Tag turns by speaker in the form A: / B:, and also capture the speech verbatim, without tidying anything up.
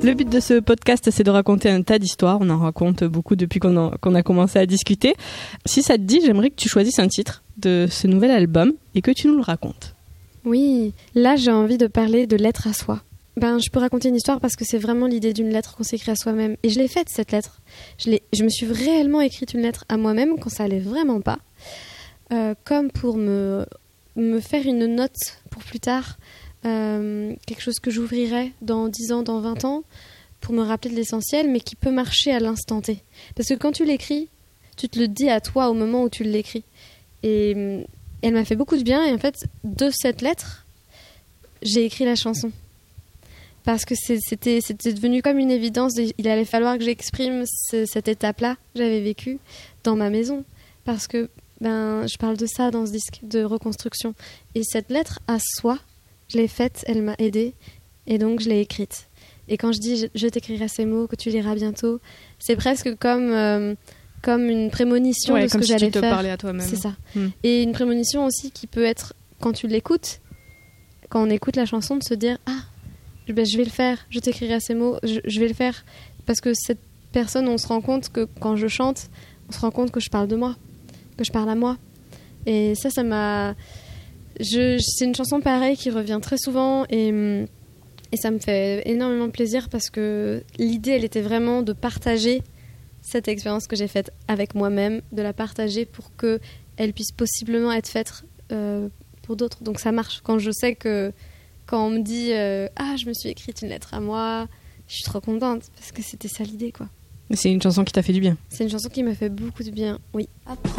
A: Le but de ce podcast, c'est de raconter un tas d'histoires. On en raconte beaucoup depuis qu'on, en, qu'on a commencé à discuter. Si ça te dit, j'aimerais que tu choisisses un titre de ce nouvel album et que tu nous le racontes.
B: Oui, là j'ai envie de parler de lettre à soi. Ben, je peux raconter une histoire parce que c'est vraiment l'idée d'une lettre qu'on s'écrit à soi-même. Et je l'ai faite, cette lettre. Je, l'ai, je me suis réellement écrite une lettre à moi-même quand ça allait vraiment pas. Euh, comme pour me, me faire une note pour plus tard. Euh, quelque chose que j'ouvrirai dans dix ans, dans vingt ans, pour me rappeler de l'essentiel, mais qui peut marcher à l'instant T. Parce que quand tu l'écris, tu te le dis à toi au moment où tu l'écris. Et, et elle m'a fait beaucoup de bien. Et en fait, de cette lettre, j'ai écrit la chanson. Parce que c'est, c'était, c'était devenu comme une évidence. Il allait falloir que j'exprime ce, cette étape-là que j'avais vécue dans ma maison. Parce que ben, je parle de ça dans ce disque, de reconstruction. Et cette lettre à soi, je l'ai faite, elle m'a aidée. Et donc, je l'ai écrite. Et quand je dis je, « je t'écrirai ces mots, que tu liras bientôt », c'est presque comme, euh, comme une prémonition
A: ouais,
B: de ce
A: comme
B: que
A: si
B: j'allais
A: tu te
B: faire.
A: parlais à toi-même.
B: C'est ça.
A: Hmm.
B: Et une prémonition aussi qui peut être, quand tu l'écoutes, quand on écoute la chanson, de se dire « ah, ben, je vais le faire, je t'écrirai ces mots, je, je vais le faire ». Parce que cette personne, on se rend compte que quand je chante, on se rend compte que je parle de moi, que je parle à moi. Et ça, ça m'a... Je, c'est une chanson pareille qui revient très souvent et, et ça me fait énormément plaisir parce que l'idée, elle était vraiment de partager cette expérience que j'ai faite avec moi-même, de la partager pour qu'elle puisse possiblement être faite euh, pour d'autres. Donc ça marche. Quand je sais que, quand on me dit euh, « ah, je me suis écrite une lettre à moi », je suis trop contente parce que c'était ça l'idée, quoi.
A: C'est une chanson qui t'a fait du bien.
B: C'est une chanson qui m'a fait beaucoup de bien, oui.